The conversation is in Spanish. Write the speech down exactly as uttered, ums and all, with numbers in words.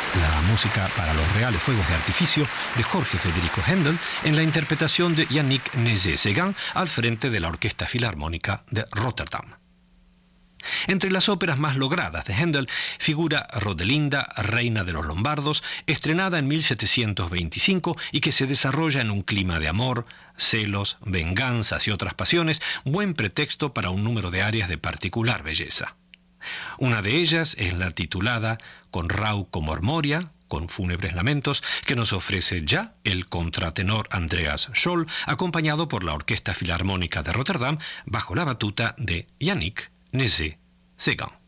la música para los reales fuegos de artificio de Jorge Federico Händel en la interpretación de Yannick Nézet-Séguin al frente de la Orquesta Filarmónica de Rotterdam. Entre las óperas más logradas de Händel figura Rodelinda, Reina de los Lombardos, estrenada en mil setecientos veinticinco y que se desarrolla en un clima de amor, celos, venganzas y otras pasiones, buen pretexto para un número de arias de particular belleza. Una de ellas es la titulada Con Rauco Mormoria, con fúnebres lamentos, que nos ofrece ya el contratenor Andreas Scholl, acompañado por la Orquesta Filarmónica de Rotterdam, bajo la batuta de Yannick Nézet-Séguin.